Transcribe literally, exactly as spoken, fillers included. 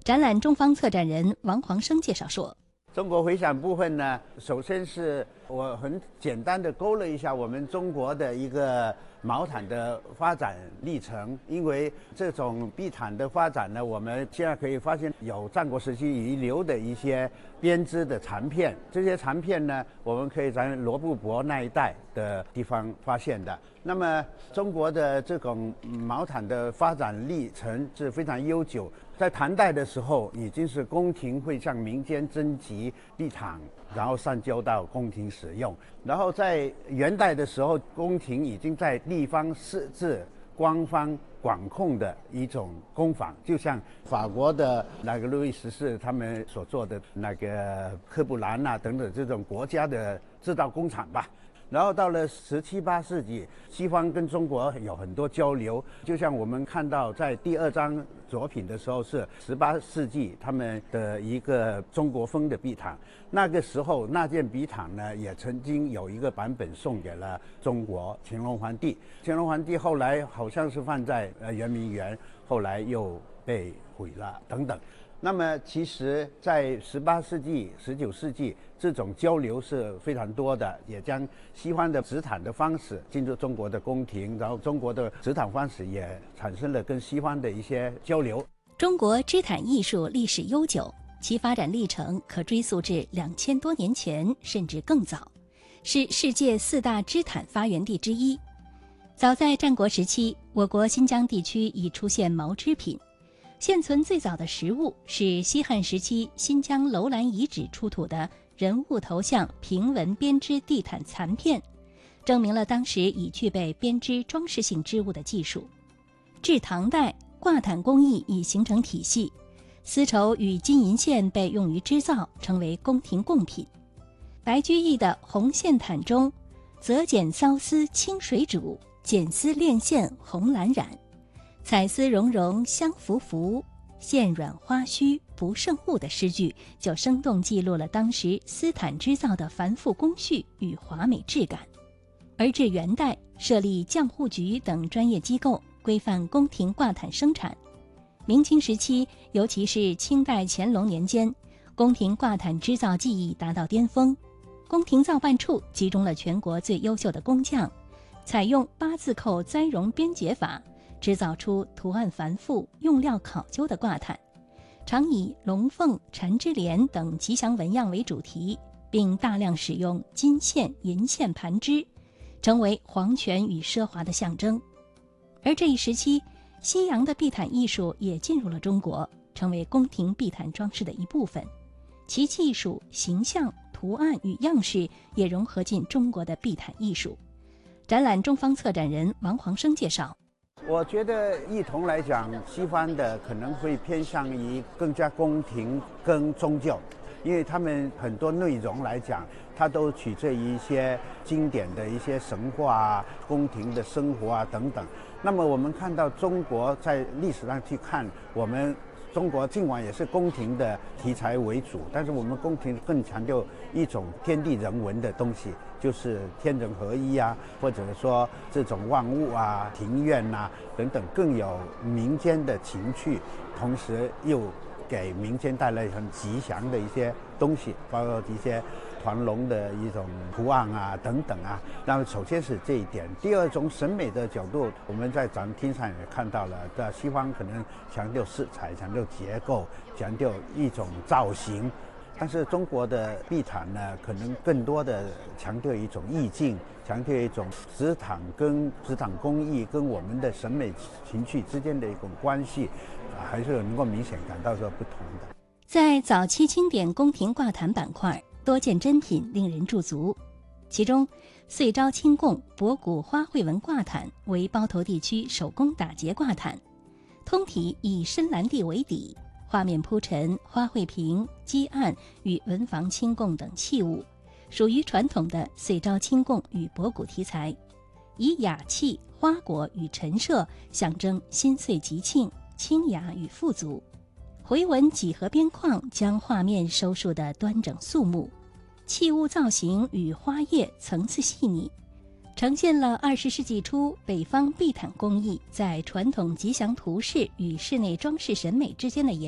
展览中方策展人王黄生介绍说， 中国回响部分呢，首先是我很简单的勾勒一下我们中国的一个毛毯的发展历程。因为这种地毯的发展呢，我们现在可以发现有战国时期遗留的一些编织的残片，这些残片呢，我们可以在罗布泊那一带的地方发现的。那么中国的这种毛毯的发展历程是非常悠久，在唐代的时候已经是宫廷会向民间征集地毯，然后上交到宫廷使用。然后在元代的时候，宫廷已经在地方设置官方管控的一种工坊，就像法国的那个路易十四他们所做的那个科布兰啊等等这种国家的制造工厂吧。然后到了十七八世纪，西方跟中国有很多交流，就像我们看到在第二张作品的时候是十八世纪他们的一个中国风的壁毯，那个时候那件壁毯呢也曾经有一个版本送给了中国乾隆皇帝，乾隆皇帝后来好像是放在呃圆明园，后来又被毁了等等。那么其实在十八世纪十九世纪这种交流是非常多的，也将西方的织毯的方式进入中国的宫廷，然后中国的织毯方式也产生了跟西方的一些交流。 中国织毯艺术历史悠久，其发展历程可追溯至两千多年前甚至更早，是世界四大织毯发源地之一。早在战国时期，我国新疆地区已出现毛织品，现存最早的实物是西汉时期新疆楼兰遗址出土的人物头像平纹编织地毯残片，证明了当时已具备编织装饰性织物的技术。至唐代，挂毯工艺已形成体系，丝绸与金银线被用于织造，成为宫廷贡品。白居易的《红线毯》中，则剪骚丝清水煮，剪丝炼线红蓝染，彩丝融融香浮浮，线软花须不胜物的诗句，就生动记录了当时丝毯织造的繁复工序与华美质感。而至元代，设立匠户局等专业机构，规范宫廷挂毯生产。明清时期，尤其是清代乾隆年间，宫廷挂毯织造技艺达到巅峰，宫廷造办处集中了全国最优秀的工匠，采用八字扣栽绒编结法，制造出图案繁复、用料考究的挂毯，常以龙凤、缠枝莲等吉祥纹样为主题，并大量使用金线、银线盘织，成为皇权与奢华的象征。而这一时期，西洋的壁毯艺术也进入了中国，成为宫廷壁毯装饰的一部分，其技术、形象、图案与样式也融合进中国的壁毯艺术。展览中方策展人王黄生介绍， 我觉得一同来讲，西方的可能会偏向于更加宫廷跟宗教，因为他们很多内容来讲，它都取自于一些经典的一些神话啊、宫廷的生活啊等等。那么我们看到中国在历史上去看，我们中国尽管也是宫廷的题材为主，但是我们宫廷更强调一种天地人文的东西，就是天人合一啊，或者说这种万物啊、庭院啊等等，更有民间的情趣，同时又给民间带来很吉祥的一些东西，包括一些团龙的一种图案啊等等啊。那么首先是这一点，第二种审美的角度，我们在展厅上也看到了，在西方可能强调色彩、强调结构、强调一种造型，但是中国的壁毯呢，可能更多的强调一种意境，强调一种织毯跟织毯工艺跟我们的审美情趣之间的一种关系，还是能够明显感到说不同的。 在早期经典宫廷挂毯板块，多件珍品令人驻足。其中，岁朝清贡博古花卉纹挂毯为包头地区手工打结挂毯，通体以深蓝地为底，画面铺陈花卉屏、基案与文房清贡等器物，属于传统的岁朝清贡与博古题材，以雅气、花果与陈设象征新岁吉庆、清雅与富足。回纹几何边框将画面收束得端整肃穆，器物造型与花叶层次细腻，呈现了二十世纪初北方壁毯工艺在传统吉祥图式与室内装饰审美之间的延